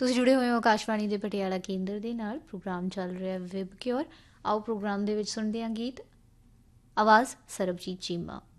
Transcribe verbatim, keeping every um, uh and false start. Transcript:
ਤੁਸੀਂ ਜੁੜੇ ਹੋਏ ਹੋ ਆਕਾਸ਼ਵਾਣੀ ਦੇ ਪਟਿਆਲਾ ਕੇਂਦਰ ਦੇ ਨਾਲ। ਪ੍ਰੋਗਰਾਮ ਚੱਲ ਰਿਹਾ ਵਿਬ ਕਿਓਰ। ਆਓ ਪ੍ਰੋਗਰਾਮ ਦੇ ਵਿੱਚ ਸੁਣਦੇ ਹਾਂ ਗੀਤ। ਆਵਾਜ਼ ਸਰਬਜੀਤ ਚੀਮਾ।